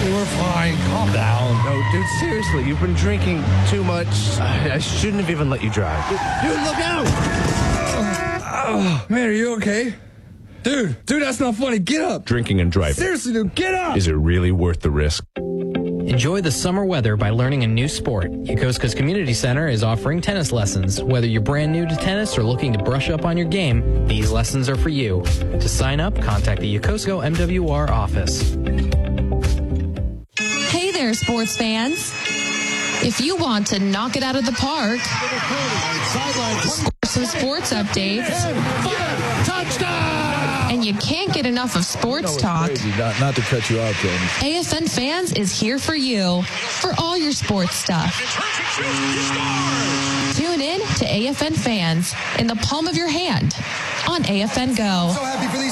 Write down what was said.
We're fine. Calm down. No, dude, seriously, you've been drinking too much. I shouldn't have even let you drive. Dude, look out! Oh, man, are you okay? Dude, that's not funny. Get up. Drinking and driving. Seriously, dude, get up. Is it really worth the risk? Enjoy the summer weather by learning a new sport. Yokosuka's Community Center is offering tennis lessons. Whether you're brand new to tennis or looking to brush up on your game, these lessons are for you. To sign up, contact the Yokosuka MWR office. Hey there, sports fans. If you want to knock it out of the park, score some sports updates, and you can't get enough of sports talk, Not to cut you off, Jamie. AFN Fans is here for you for all your sports stuff. Tune in to AFN Fans in the palm of your hand on AFN Go. So happy for these